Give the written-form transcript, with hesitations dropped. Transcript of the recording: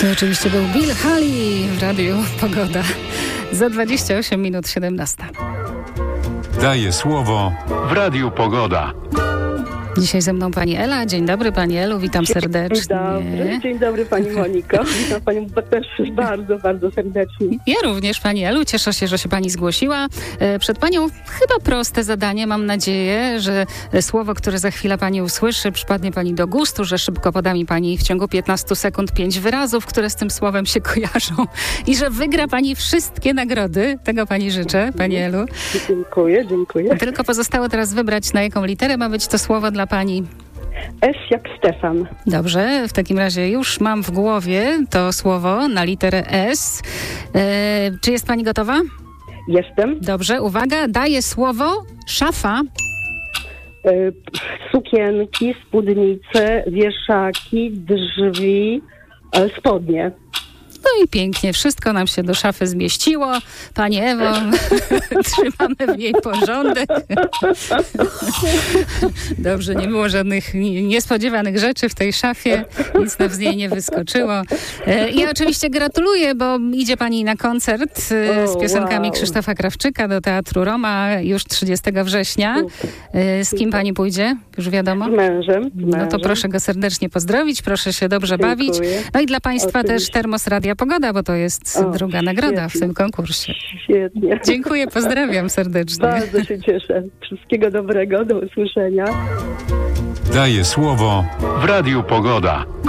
To oczywiście był Bill Haley w Radiu Pogoda. Za 28 minut 17. Daje słowo w Radiu Pogoda. Dzisiaj ze mną pani Ela. Dzień dobry pani Elu, witam serdecznie. Dzień dobry pani Moniko. Witam panią też bardzo, bardzo serdecznie. Ja również pani Elu, cieszę się, że się pani zgłosiła. Przed panią chyba proste zadanie. Mam nadzieję, że słowo, które za chwilę pani usłyszy, przypadnie pani do gustu, że szybko poda mi pani w ciągu 15 sekund 5 wyrazów, które z tym słowem się kojarzą i że wygra pani wszystkie nagrody. Tego pani życzę, pani Elu. Dziękuję. Tylko pozostało teraz wybrać, na jaką literę ma być to słowo dla pani. S jak Stefan. Dobrze, w takim razie już mam w głowie to słowo na literę S. Czy jest pani gotowa? Jestem. Dobrze, uwaga, daję słowo szafa. Sukienki, spódnice, wieszaki, drzwi, spodnie. No i pięknie, wszystko nam się do szafy zmieściło. Pani Ewo, trzymamy w niej porządek. Dobrze, nie było żadnych niespodziewanych rzeczy w tej szafie. Nic nam z niej nie wyskoczyło. Ja oczywiście gratuluję, bo idzie pani na koncert z piosenkami Krzysztofa Krawczyka do Teatru Roma już 30 września. Z kim pani pójdzie? Już wiadomo? Z mężem. No to proszę go serdecznie pozdrowić, proszę się dobrze bawić. No i dla państwa też termos Radia Pogoda, bo to jest druga nagroda w tym konkursie. Świetnie. Dziękuję, pozdrawiam serdecznie. Bardzo się cieszę. Wszystkiego dobrego, do usłyszenia. Daje słowo w Radiu Pogoda.